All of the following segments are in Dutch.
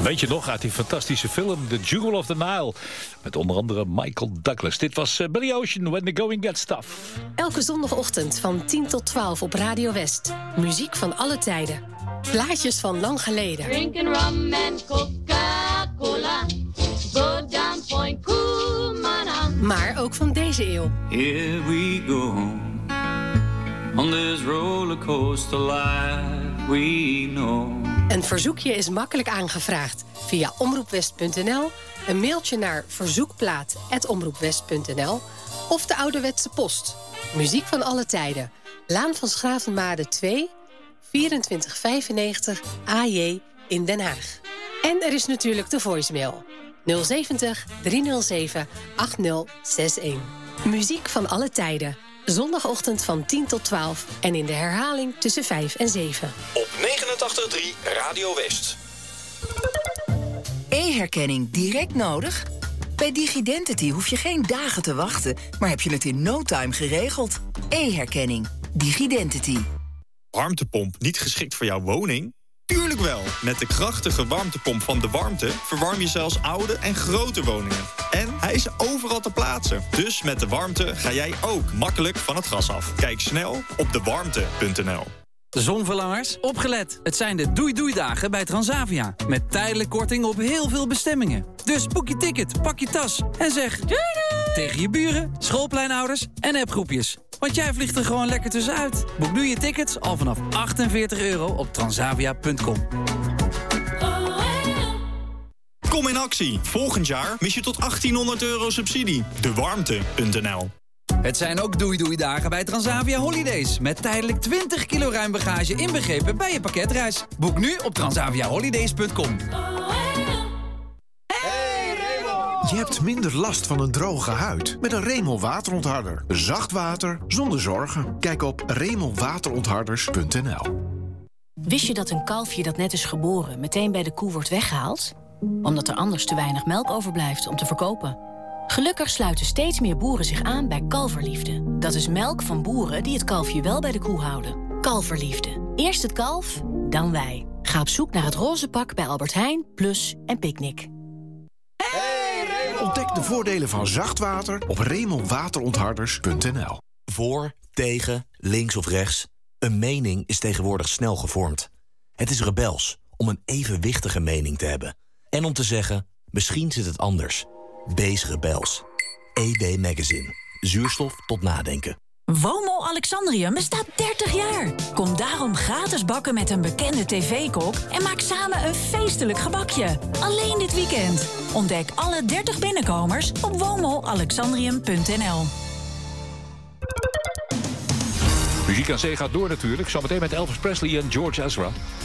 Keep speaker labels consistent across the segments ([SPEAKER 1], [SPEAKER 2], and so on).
[SPEAKER 1] Weet je nog uit die fantastische film The Jewel of the Nile? Met onder andere Michael Douglas. Dit was Billy Ocean, When the Going Gets Tough.
[SPEAKER 2] Elke zondagochtend van 10 tot 12 op Radio West. Muziek van alle tijden. Plaatjes van lang geleden.
[SPEAKER 3] Drinking rum and Coca-Cola. Go down Point Kumana.
[SPEAKER 2] Maar ook van deze eeuw.
[SPEAKER 4] Here we go. On this rollercoaster life we know.
[SPEAKER 2] Een verzoekje is makkelijk aangevraagd via omroepwest.nl, een mailtje naar verzoekplaat@omroepwest.nl of de ouderwetse post. Muziek van alle tijden. Laan van Schravenmade 2, 2495 AJ in Den Haag. En er is natuurlijk de voicemail. 070 307 8061. Muziek van alle tijden. Zondagochtend van 10 tot 12 en in de herhaling tussen 5 en 7.
[SPEAKER 5] Op 89.3 Radio West.
[SPEAKER 6] E-herkenning direct nodig? Bij DigiDentity hoef je geen dagen te wachten, maar heb je het in no time geregeld. E-herkenning. DigiDentity.
[SPEAKER 7] Warmtepomp niet geschikt voor jouw woning? Tuurlijk wel! Met de krachtige warmtepomp van De Warmte verwarm je zelfs oude en grote woningen. En hij is overal te plaatsen. Dus met De Warmte ga jij ook makkelijk van het gas af. Kijk snel op dewarmte.nl.
[SPEAKER 8] Zonverlangers, opgelet. Het zijn de doei-doei-dagen bij Transavia. Met tijdelijk korting op heel veel bestemmingen. Dus boek je ticket, pak je tas en zeg doei doei tegen je buren, schoolpleinouders en appgroepjes. Want jij vliegt er gewoon lekker tussenuit. Boek nu je tickets al vanaf €48 op transavia.com.
[SPEAKER 7] Kom in actie. Volgend jaar mis je tot €1800 subsidie. Dewarmte.nl.
[SPEAKER 8] Het zijn ook doei-doei-dagen bij Transavia Holidays. Met tijdelijk 20 kilo ruim bagage inbegrepen bij je pakketreis. Boek nu op transaviaholidays.com.
[SPEAKER 9] Je hebt minder last van een droge huid met een Remel waterontharder. Zacht water zonder zorgen. Kijk op remelwaterontharders.nl.
[SPEAKER 10] Wist je dat een kalfje dat net is geboren meteen bij de koe wordt weggehaald? Omdat er anders te weinig melk overblijft om te verkopen. Gelukkig sluiten steeds meer boeren zich aan bij Kalverliefde. Dat is melk van boeren die het kalfje wel bij de koe houden. Kalverliefde. Eerst het kalf, dan wij. Ga op zoek naar het roze pak bij Albert Heijn, Plus en Picnic.
[SPEAKER 9] Ontdek de voordelen van zacht water op remelwaterontharders.nl.
[SPEAKER 5] Voor, tegen, links of rechts. Een mening is tegenwoordig snel gevormd. Het is rebels om een evenwichtige mening te hebben. En om te zeggen, misschien zit het anders. Wees rebels. EW Magazine. Zuurstof tot nadenken.
[SPEAKER 11] WOMO Alexandrium bestaat 30 jaar. Kom daarom gratis bakken met een bekende tv-kok en maak samen een feestelijk gebakje. Alleen dit weekend. Ontdek alle 30 binnenkomers op womoalexandrium.nl.
[SPEAKER 1] Muziek aan zee gaat door natuurlijk. Zometeen met Elvis Presley en George Ezra.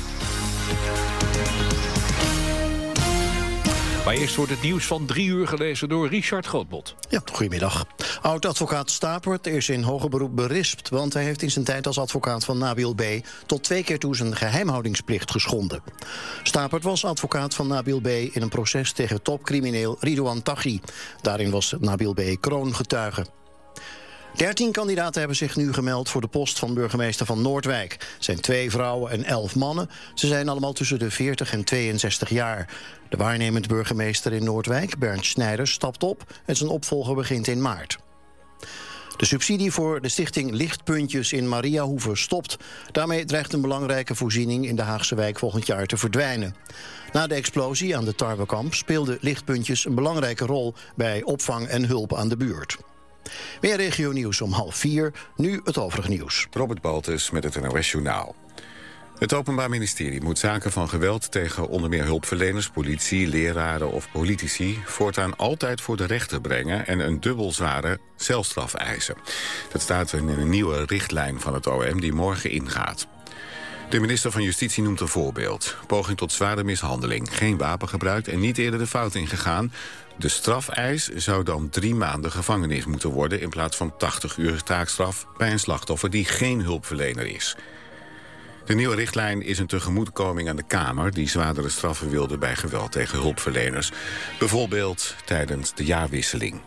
[SPEAKER 1] Maar eerst wordt het nieuws van 3 uur gelezen door Richard Grootbot.
[SPEAKER 12] Ja, goedemiddag. Oud-advocaat Stapert is in hoger beroep berispt, want hij heeft in zijn tijd als advocaat van Nabil B. tot 2 keer toe zijn geheimhoudingsplicht geschonden. Stapert was advocaat van Nabil B. in een proces tegen topcrimineel Ridouan Taghi. Daarin was Nabil B. kroongetuige. 13 kandidaten hebben zich nu gemeld voor de post van burgemeester van Noordwijk. Het zijn 2 vrouwen en 11 mannen. Ze zijn allemaal tussen de 40 en 62 jaar. De waarnemend burgemeester in Noordwijk, Bernd Snijders, stapt op en zijn opvolger begint in maart. De subsidie voor de stichting Lichtpuntjes in Mariahoeve stopt. Daarmee dreigt een belangrijke voorziening in de Haagse wijk volgend jaar te verdwijnen. Na de explosie aan de Tarwekamp speelde Lichtpuntjes een belangrijke rol bij opvang en hulp aan de buurt. Meer regionieuws om 3:30. Nu het overige nieuws.
[SPEAKER 13] Robert Baltus met het NOS-journaal. Het Openbaar Ministerie moet zaken van geweld tegen onder meer hulpverleners, politie, leraren of politici voortaan altijd voor de rechter brengen en een dubbel zware celstraf eisen. Dat staat in een nieuwe richtlijn van het OM die morgen ingaat. De minister van Justitie noemt een voorbeeld. Poging tot zware mishandeling, geen wapen gebruikt en niet eerder de fout ingegaan. De strafeis zou dan 3 maanden gevangenis moeten worden in plaats van 80 uur taakstraf bij een slachtoffer die geen hulpverlener is. De nieuwe richtlijn is een tegemoetkoming aan de Kamer die zwaardere straffen wilde bij geweld tegen hulpverleners. Bijvoorbeeld tijdens de jaarwisseling.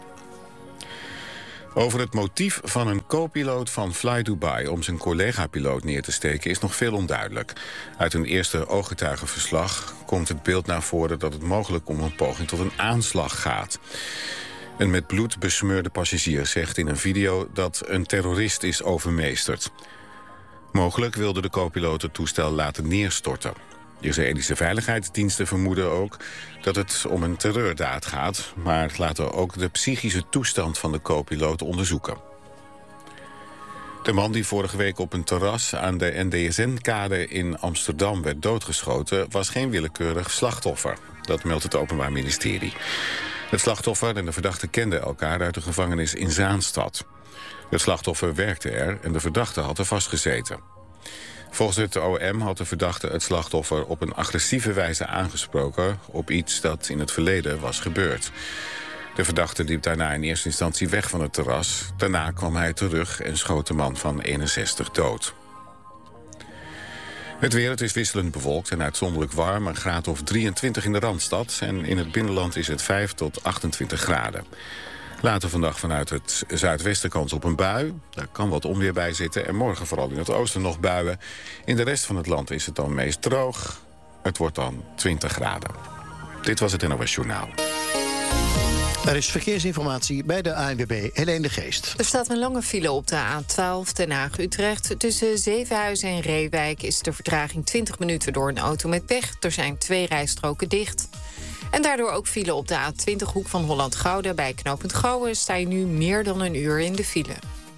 [SPEAKER 13] Over het motief van een co-piloot van Fly Dubai om zijn collega-piloot neer te steken is nog veel onduidelijk. Uit een eerste ooggetuigenverslag komt het beeld naar voren dat het mogelijk om een poging tot een aanslag gaat. Een met bloed besmeurde passagier zegt in een video dat een terrorist is overmeesterd. Mogelijk wilde de co-piloot het toestel laten neerstorten. Israëlische veiligheidsdiensten vermoeden ook dat het om een terreurdaad gaat, maar laten ook de psychische toestand van de co-piloot onderzoeken. De man die vorige week op een terras aan de NDSN-kade in Amsterdam werd doodgeschoten, was geen willekeurig slachtoffer. Dat meldt het Openbaar Ministerie. Het slachtoffer en de verdachte kenden elkaar uit de gevangenis in Zaanstad. Het slachtoffer werkte er en de verdachte had er vastgezeten. Volgens het OM had de verdachte het slachtoffer op een agressieve wijze aangesproken op iets dat in het verleden was gebeurd. De verdachte liep daarna in eerste instantie weg van het terras. Daarna kwam hij terug en schoot de man van 61 dood. Het weer, het is wisselend bewolkt en uitzonderlijk warm. Een graad of 23 in de Randstad. En in het binnenland is het 5 tot 28 graden. Later vandaag vanuit het zuidwesten kans op een bui. Daar kan wat onweer bij zitten. En morgen vooral in het oosten nog buien. In de rest van het land is het dan meest droog. Het wordt dan 20 graden. Dit was het NOS Journaal.
[SPEAKER 12] Er is verkeersinformatie bij de ANWB Helene de Geest.
[SPEAKER 14] Er staat een lange file op de A12 Den Haag-Utrecht. Tussen Zevenhuizen en Reewijk is de vertraging 20 minuten door een auto met pech. Er zijn 2 rijstroken dicht. En daardoor ook file op de A20 Hoek van Holland-Gouda. Bij knooppunt Gouwen sta je nu meer dan een uur in de file.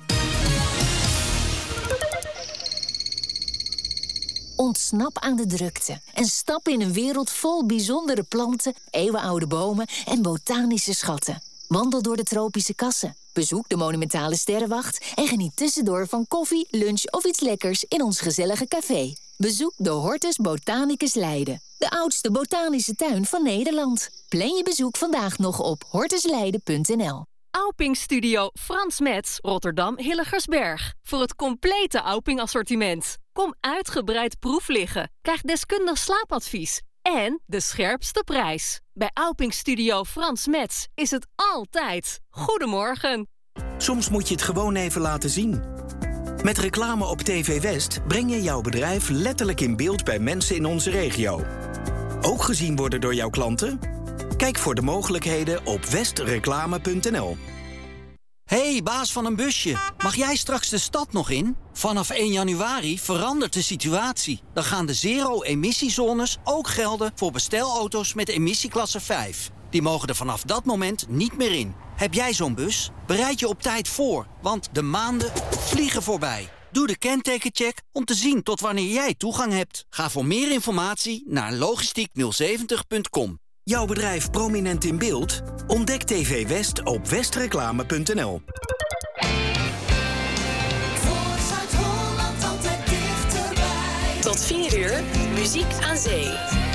[SPEAKER 15] Ontsnap aan de drukte en stap in een wereld vol bijzondere planten, eeuwenoude bomen en botanische schatten. Wandel door de tropische kassen, bezoek de monumentale sterrenwacht en geniet tussendoor van koffie, lunch of iets lekkers in ons gezellige café. Bezoek de Hortus Botanicus Leiden, de oudste botanische tuin van Nederland. Plan je bezoek vandaag nog op hortusleiden.nl.
[SPEAKER 16] Auping Studio Frans Metz, Rotterdam Hilligersberg. Voor het complete Auping-assortiment. Kom uitgebreid proef liggen. Krijg deskundig slaapadvies. En de scherpste prijs. Bij Auping Studio Frans Metz is het altijd goedemorgen.
[SPEAKER 17] Soms moet je het gewoon even laten zien. Met reclame op TV West breng je jouw bedrijf letterlijk in beeld bij mensen in onze regio. Ook gezien worden door jouw klanten? Kijk voor de mogelijkheden op westreclame.nl.
[SPEAKER 18] Hey, baas van een busje. Mag jij straks de stad nog in? Vanaf 1 januari verandert de situatie. Dan gaan de zero-emissiezones ook gelden voor bestelauto's met emissieklasse 5. Die mogen er vanaf dat moment niet meer in. Heb jij zo'n bus? Bereid je op tijd voor, want de maanden vliegen voorbij. Doe de kentekencheck om te zien tot wanneer jij toegang hebt. Ga voor meer informatie naar logistiek070.com.
[SPEAKER 17] Jouw bedrijf prominent in beeld? Ontdek TV West op westreclame.nl.
[SPEAKER 2] Voor Zuid-Holland altijd dichterbij. Tot 4 uur, muziek aan zee.